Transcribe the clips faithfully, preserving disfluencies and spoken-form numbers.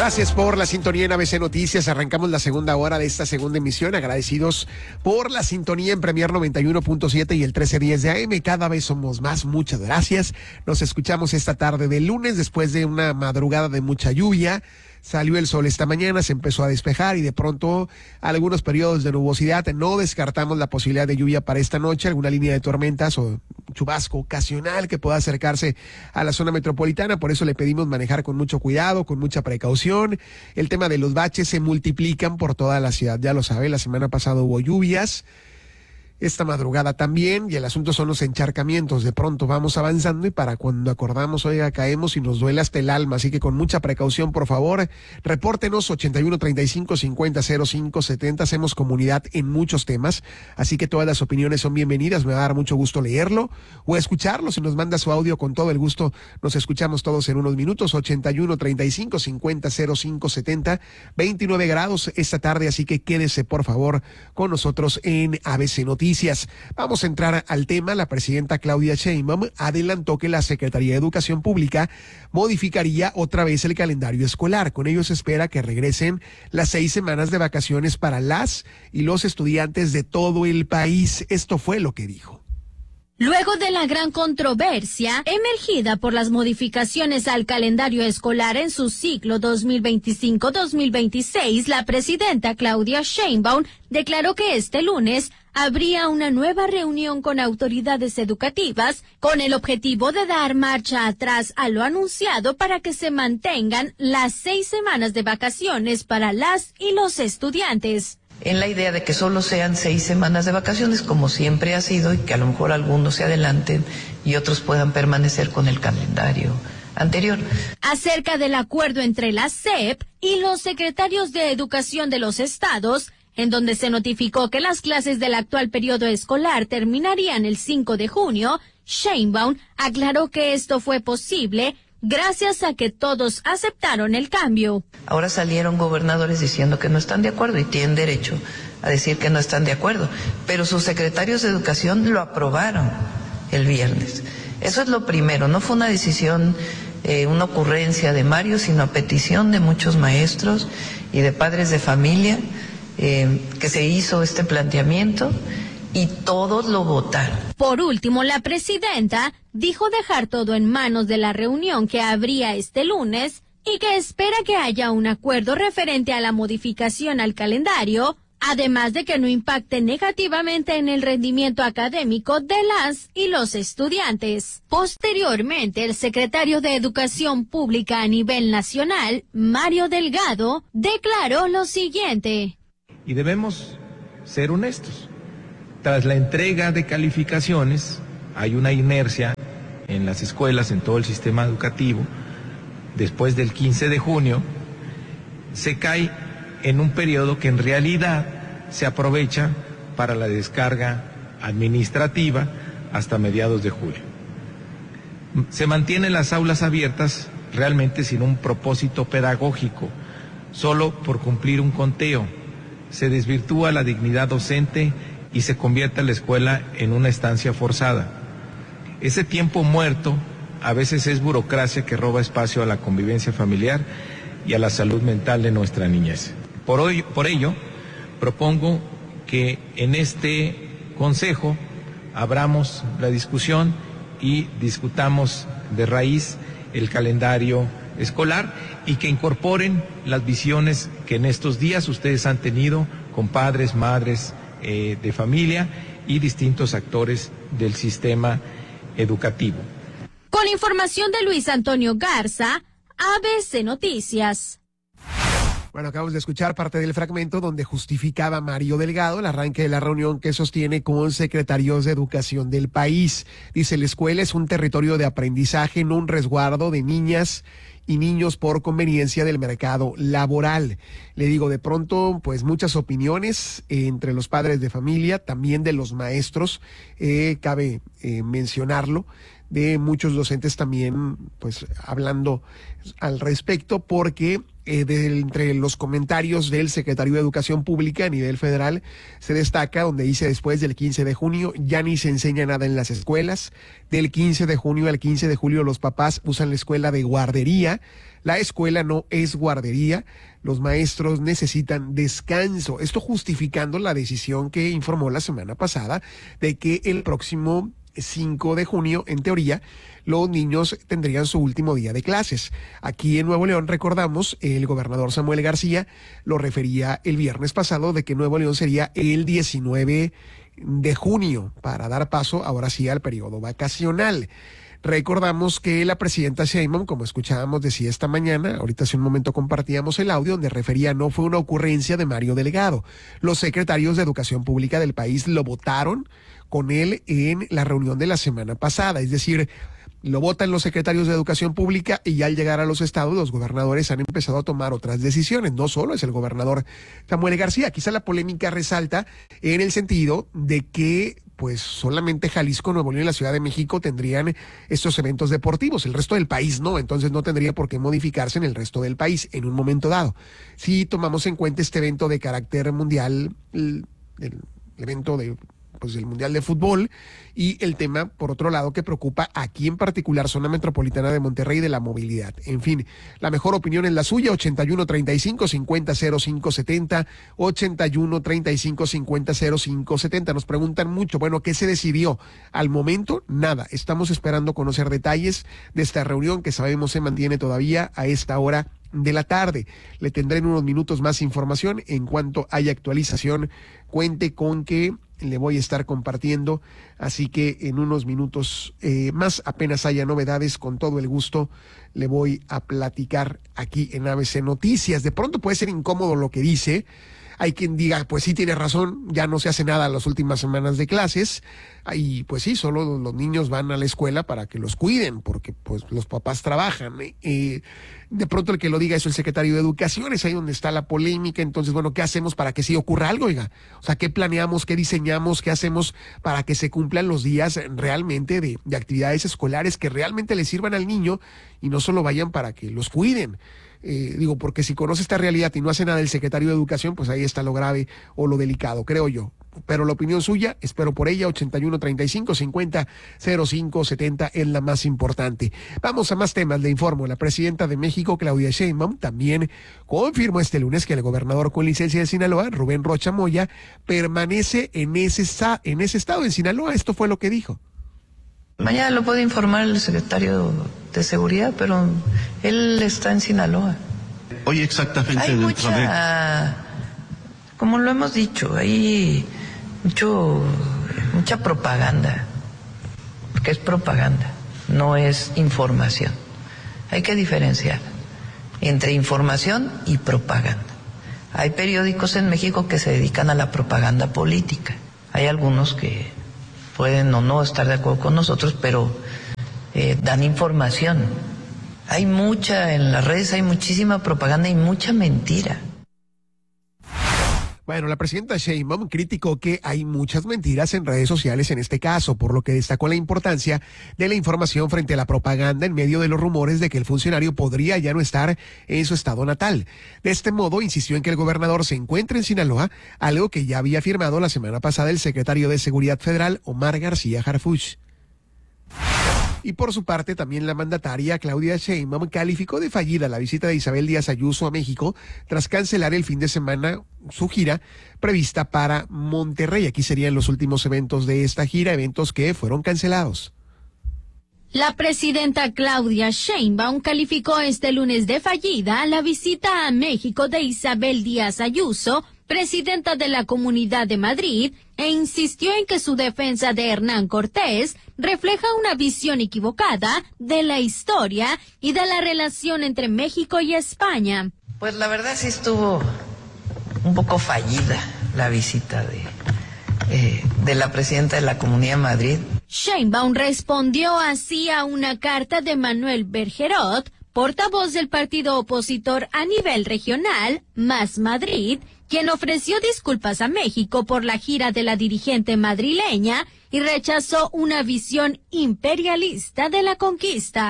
Gracias por la sintonía en A B C Noticias. Arrancamos la segunda hora de esta segunda emisión. Agradecidos por la sintonía en Premier noventa y uno punto siete y el trece diez de A M. Cada vez somos más. Muchas gracias. Nos escuchamos esta tarde de lunes después de una madrugada de mucha lluvia. Salió el sol esta mañana, se empezó a despejar y de pronto algunos periodos de nubosidad. No descartamos la posibilidad de lluvia para esta noche, alguna línea de tormentas o chubasco ocasional que pueda acercarse a la zona metropolitana. Por eso le pedimos manejar con mucho cuidado, con mucha precaución. El tema de los baches se multiplican por toda la ciudad, ya lo sabe, la semana pasada hubo lluvias. Esta madrugada también, y el asunto son los encharcamientos. De pronto vamos avanzando y para cuando acordamos, oiga, caemos y nos duele hasta el alma. Así que con mucha precaución, por favor, repórtenos ochenta y uno treinta y cinco cincuenta cero cinco setenta. Hacemos comunidad en muchos temas, así que todas las opiniones son bienvenidas. Me va a dar mucho gusto leerlo o escucharlo. Si nos manda su audio, con todo el gusto nos escuchamos todos en unos minutos. ochenta y uno treinta y cinco cincuenta cero cinco setenta. veintinueve grados esta tarde, así que quédese por favor con nosotros en A B C Noticias. Vamos a entrar al tema. La presidenta Claudia Sheinbaum adelantó que la Secretaría de Educación Pública modificaría otra vez el calendario escolar. Con ello se espera que regresen las seis semanas de vacaciones para las y los estudiantes de todo el país. Esto fue lo que dijo. Luego de la gran controversia emergida por las modificaciones al calendario escolar en su ciclo dos mil veinticinco dos mil veintiséis, la presidenta Claudia Sheinbaum declaró que este lunes habría una nueva reunión con autoridades educativas con el objetivo de dar marcha atrás a lo anunciado para que se mantengan las seis semanas de vacaciones para las y los estudiantes. En la idea de que solo sean seis semanas de vacaciones, como siempre ha sido, y que a lo mejor algunos se adelanten y otros puedan permanecer con el calendario anterior. Acerca del acuerdo entre la S E P y los secretarios de Educación de los estados, en donde se notificó que las clases del actual periodo escolar terminarían el cinco de junio, Sheinbaum aclaró que esto fue posible gracias a que todos aceptaron el cambio. Ahora salieron gobernadores diciendo que no están de acuerdo y tienen derecho a decir que no están de acuerdo, pero sus secretarios de Educación lo aprobaron el viernes. Eso es lo primero, no fue una decisión, eh, una ocurrencia de Mario, sino a petición de muchos maestros y de padres de familia eh, que se hizo este planteamiento y todos lo votaron. Por último, la presidenta dijo dejar todo en manos de la reunión que habría este lunes y que espera que haya un acuerdo referente a la modificación al calendario, además de que no impacte negativamente en el rendimiento académico de las y los estudiantes. Posteriormente, el secretario de Educación Pública a nivel nacional, Mario Delgado, declaró lo siguiente. Y debemos ser honestos. Tras la entrega de calificaciones, hay una inercia en las escuelas, en todo el sistema educativo. Después del quince de junio, se cae en un periodo que en realidad se aprovecha para la descarga administrativa hasta mediados de julio. Se mantienen las aulas abiertas realmente sin un propósito pedagógico, solo por cumplir un conteo. Se desvirtúa la dignidad docente y se convierte la escuela en una estancia forzada. Ese tiempo muerto a veces es burocracia que roba espacio a la convivencia familiar y a la salud mental de nuestra niñez. Por hoy, por ello, propongo que en este consejo abramos la discusión y discutamos de raíz el calendario escolar y que incorporen las visiones que en estos días ustedes han tenido con padres, madres, Eh, de familia y distintos actores del sistema educativo. Con información de Luis Antonio Garza, A B C Noticias. Bueno, acabamos de escuchar parte del fragmento donde justificaba Mario Delgado el arranque de la reunión que sostiene con secretarios de educación del país. Dice, la escuela es un territorio de aprendizaje, no un resguardo de niñas y niños por conveniencia del mercado laboral. Le digo, de pronto, pues muchas opiniones eh, entre los padres de familia, también de los maestros, eh, cabe eh, mencionarlo, de muchos docentes también, pues hablando al respecto, porque Eh, de, entre los comentarios del secretario de Educación Pública a nivel federal se destaca donde dice: después del quince de junio ya ni se enseña nada en las escuelas. Del quince de junio al quince de julio los papás usan la escuela de guardería. La escuela no es guardería. Los maestros necesitan descanso. Esto justificando la decisión que informó la semana pasada de que el próximo cinco de junio, en teoría, los niños tendrían su último día de clases. Aquí en Nuevo León, recordamos, el gobernador Samuel García lo refería el viernes pasado de que Nuevo León sería el diecinueve de junio para dar paso ahora sí al periodo vacacional. Recordamos que la presidenta Sheinbaum, como escuchábamos, decía esta mañana, ahorita hace un momento compartíamos el audio donde refería no fue una ocurrencia de Mario Delgado. Los secretarios de Educación Pública del país lo votaron con él en la reunión de la semana pasada, es decir, lo votan los secretarios de Educación Pública y ya al llegar a los estados los gobernadores han empezado a tomar otras decisiones. No solo es el gobernador Samuel García, quizá la polémica resalta en el sentido de que pues solamente Jalisco, Nuevo León y la Ciudad de México tendrían estos eventos deportivos, el resto del país no, entonces no tendría por qué modificarse en el resto del país en un momento dado. Si tomamos en cuenta este evento de carácter mundial, el, el evento de pues el Mundial de Fútbol y el tema, por otro lado, que preocupa aquí en particular zona metropolitana de Monterrey de la movilidad. En fin, la mejor opinión es la suya, ochenta y uno treinta y cinco cincuenta cero cinco setenta, ochenta y uno treinta y cinco cincuenta cero cinco setenta. Nos preguntan mucho, bueno, ¿qué se decidió? Al momento, nada. Estamos esperando conocer detalles de esta reunión que sabemos se mantiene todavía a esta hora de la tarde. Le tendré en unos minutos más información en cuanto haya actualización. Cuente con que le voy a estar compartiendo, así que en unos minutos eh, más, apenas haya novedades, con todo el gusto le voy a platicar aquí en A B C Noticias. De pronto puede ser incómodo lo que dice. Hay quien diga, pues sí, tiene razón, ya no se hace nada las últimas semanas de clases. Y pues sí, solo los niños van a la escuela para que los cuiden, porque pues los papás trabajan. Eh, de pronto el que lo diga es el secretario de Educación, es ahí donde está la polémica. Entonces, bueno, ¿qué hacemos para que sí ocurra algo, oiga? O sea, ¿qué planeamos, qué diseñamos, qué hacemos para que se cumplan los días realmente de, de actividades escolares que realmente le sirvan al niño y no solo vayan para que los cuiden? Eh, digo, porque si conoce esta realidad y no hace nada el secretario de Educación, pues ahí está lo grave o lo delicado, creo yo. Pero la opinión suya, espero por ella, ochenta y uno treinta y cinco cincuenta cero cinco setenta es la más importante. Vamos a más temas, le informo. La presidenta de México, Claudia Sheinbaum, también confirmó este lunes que el gobernador con licencia de Sinaloa, Rubén Rocha Moya, permanece en ese, en ese estado, en Sinaloa. Esto fue lo que dijo. Mañana lo puede informar el secretario de Seguridad, pero él está en Sinaloa. Oye, exactamente. Hay mucha, como lo hemos dicho, hay mucho, mucha propaganda, porque es propaganda, no es información. Hay que diferenciar entre información y propaganda. Hay periódicos en México que se dedican a la propaganda política. Hay algunos que pueden o no estar de acuerdo con nosotros, pero eh, dan información. Hay mucha, en las redes hay muchísima propaganda y mucha mentira. Bueno, la presidenta Sheinbaum criticó que hay muchas mentiras en redes sociales en este caso, por lo que destacó la importancia de la información frente a la propaganda en medio de los rumores de que el funcionario podría ya no estar en su estado natal. De este modo, insistió en que el gobernador se encuentra en Sinaloa, algo que ya había afirmado la semana pasada el secretario de Seguridad Federal, Omar García Harfuch. Y por su parte, también la mandataria Claudia Sheinbaum calificó de fallida la visita de Isabel Díaz Ayuso a México tras cancelar el fin de semana su gira prevista para Monterrey. Aquí serían los últimos eventos de esta gira, eventos que fueron cancelados. La presidenta Claudia Sheinbaum calificó este lunes de fallida la visita a México de Isabel Díaz Ayuso, presidenta de la Comunidad de Madrid, e insistió en que su defensa de Hernán Cortés refleja una visión equivocada de la historia y de la relación entre México y España. Pues la verdad sí estuvo un poco fallida la visita de, eh, de la presidenta de la Comunidad de Madrid. Sheinbaum respondió así a una carta de Manuel Bergerot, portavoz del partido opositor a nivel regional, Más Madrid, quien ofreció disculpas a México por la gira de la dirigente madrileña y rechazó una visión imperialista de la conquista.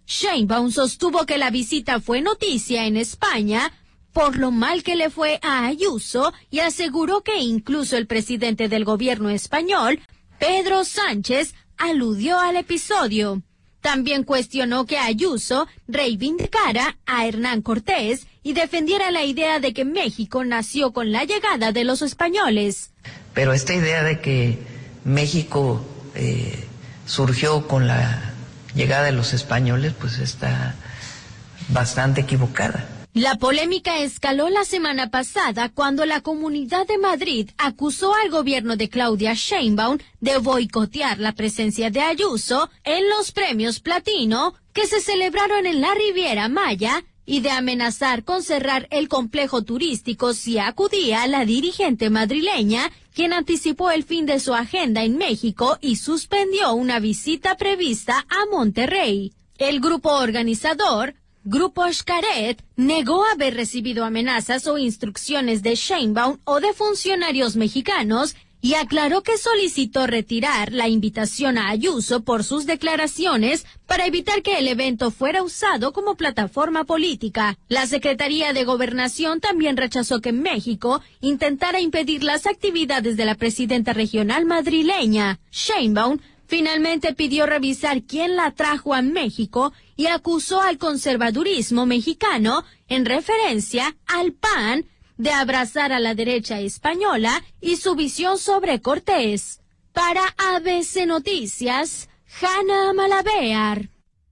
Sheinbaum sostuvo que la visita fue noticia en España por lo mal que le fue a Ayuso y aseguró que incluso el presidente del gobierno español, Pedro Sánchez, aludió al episodio. También cuestionó que Ayuso reivindicara a Hernán Cortés y defendiera la idea de que México nació con la llegada de los españoles. Pero esta idea de que México eh, surgió con la llegada de los españoles, pues está bastante equivocada. La polémica escaló la semana pasada cuando la Comunidad de Madrid acusó al gobierno de Claudia Sheinbaum de boicotear la presencia de Ayuso en los premios Platino que se celebraron en la Riviera Maya y de amenazar con cerrar el complejo turístico si acudía la dirigente madrileña, quien anticipó el fin de su agenda en México y suspendió una visita prevista a Monterrey. El grupo organizador, Grupo Xcaret, negó haber recibido amenazas o instrucciones de Sheinbaum o de funcionarios mexicanos y aclaró que solicitó retirar la invitación a Ayuso por sus declaraciones para evitar que el evento fuera usado como plataforma política. La Secretaría de Gobernación también rechazó que México intentara impedir las actividades de la presidenta regional madrileña. Sheinbaum finalmente pidió revisar quién la trajo a México y acusó al conservadurismo mexicano, en referencia al P A N, de abrazar a la derecha española y su visión sobre Cortés. Para A B C Noticias, Hanna Malabear.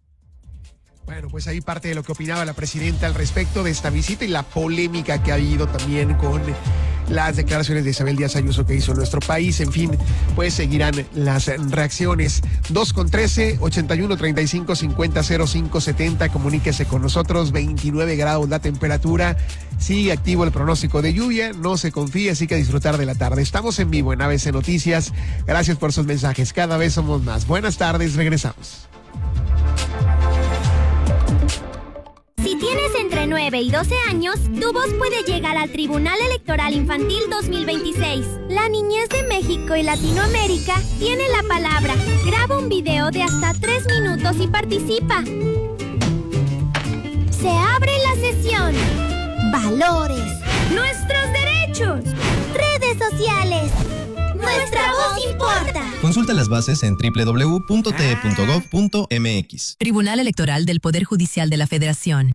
Bueno, pues ahí parte de lo que opinaba la presidenta al respecto de esta visita y la polémica que ha habido también con las declaraciones de Isabel Díaz Ayuso que hizo en nuestro país. En fin, pues seguirán las reacciones. dos con trece, ochenta y uno, treinta y cinco, cincuenta, cero cinco, setenta. Comuníquese con nosotros. veintinueve grados la temperatura. Sigue activo el pronóstico de lluvia. No se confíe, así que a disfrutar de la tarde. Estamos en vivo en A B C Noticias. Gracias por sus mensajes. Cada vez somos más. Buenas tardes. Regresamos. Si tienes entre nueve y doce años, tu voz puede llegar al Tribunal Electoral Infantil dos mil veintiséis. La niñez de México y Latinoamérica tiene la palabra. Graba un video de hasta tres minutos y participa. Se abre la sesión. Valores. Nuestros derechos. Redes sociales. Nuestra voz importa. Consulta las bases en doble u doble u doble u punto t e punto gov punto m x. Tribunal Electoral del Poder Judicial de la Federación.